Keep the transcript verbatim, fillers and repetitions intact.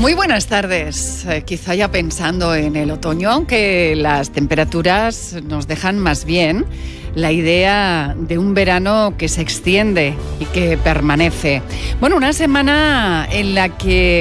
Muy buenas tardes. Eh, quizá ya pensando en el otoño, aunque las temperaturas nos dejan más bien la idea de un verano que se extiende y que permanece. Bueno, una semana en la que